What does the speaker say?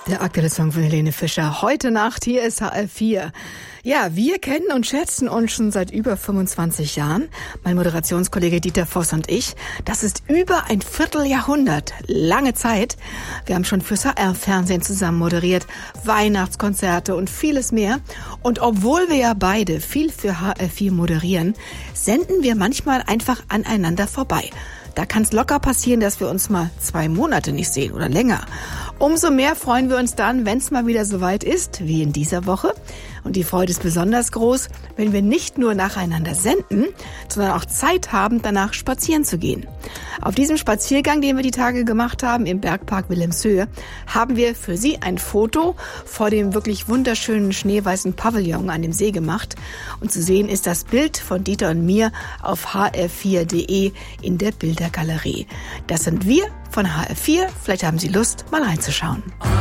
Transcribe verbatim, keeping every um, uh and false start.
Der aktuelle Song von Helene Fischer. Heute Nacht, hier ist H R vier. Ja, wir kennen und schätzen uns schon seit über fünfundzwanzig Jahren. Mein Moderationskollege Dieter Voss und ich. Das ist über ein Vierteljahrhundert. Lange Zeit. Wir haben schon fürs H R-Fernsehen zusammen moderiert, Weihnachtskonzerte und vieles mehr. Und obwohl wir ja beide viel für H R vier moderieren, senden wir manchmal einfach aneinander vorbei. Da kann es locker passieren, dass wir uns mal zwei Monate nicht sehen oder länger. Umso mehr freuen wir uns dann, wenn es mal wieder soweit ist, wie in dieser Woche. Und die Freude ist besonders groß, wenn wir nicht nur nacheinander senden, sondern auch Zeit haben, danach spazieren zu gehen. Auf diesem Spaziergang, den wir die Tage gemacht haben im Bergpark Wilhelmshöhe, haben wir für Sie ein Foto vor dem wirklich wunderschönen schneeweißen Pavillon an dem See gemacht. Und zu sehen ist das Bild von Dieter und mir auf h r vier punkt d e in der Bildergalerie. Das sind wir von H R vier. Vielleicht haben Sie Lust, mal reinzuschauen.